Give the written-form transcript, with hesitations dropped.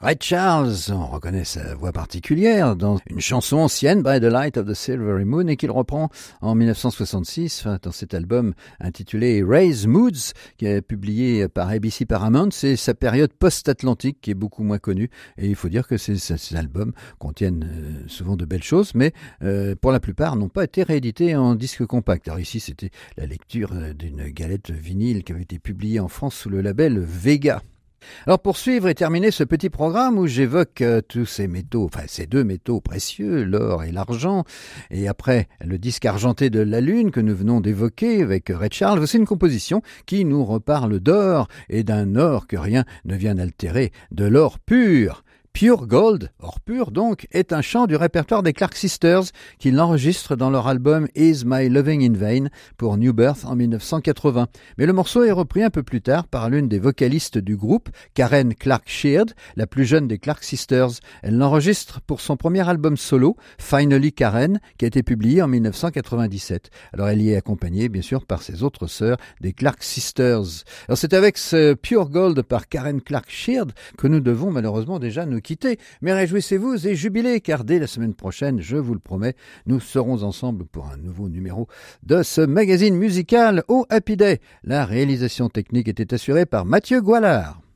Ray Charles, on reconnaît sa voix particulière dans une chanson ancienne, By the Light of the Silvery Moon, et qu'il reprend en 1966 dans cet album intitulé Ray's Moods, qui est publié par ABC Paramount. C'est sa période post-atlantique qui est beaucoup moins connue, et il faut dire que ces albums contiennent souvent de belles choses, mais pour la plupart n'ont pas été réédités en disque compact. Alors ici, c'était la lecture d'une galette vinyle qui avait été publiée en France sous le label Vega. Alors pour suivre et terminer ce petit programme où j'évoque tous ces métaux, enfin ces deux métaux précieux, l'or et l'argent, et après le disque argenté de la Lune que nous venons d'évoquer avec Ray Charles, voici une composition qui nous reparle d'or et d'un or que rien ne vient altérer, de l'or pur. Pure Gold, or pur donc, est un chant du répertoire des Clark Sisters qu'ils enregistrent dans leur album Is My Loving in Vain pour New Birth en 1980. Mais le morceau est repris un peu plus tard par l'une des vocalistes du groupe, Karen Clark Sheard, la plus jeune des Clark Sisters. Elle l'enregistre pour son premier album solo, Finally Karen, qui a été publié en 1997. Alors elle y est accompagnée bien sûr par ses autres sœurs des Clark Sisters. Alors c'est avec ce Pure Gold par Karen Clark Sheard que nous devons malheureusement déjà nous quitter, mais réjouissez-vous et jubilez, car dès la semaine prochaine, je vous le promets, nous serons ensemble pour un nouveau numéro de ce magazine musical au Happy Day. La réalisation technique était assurée par Mathieu Goualard.